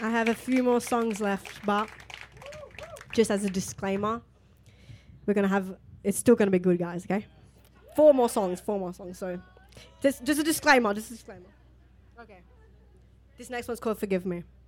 I have a few more songs left, but just as a disclaimer, we're going to have... It's still going to be good, guys, okay? 4 more songs, so... Just a disclaimer, Okay. This next one's called Forgive Me.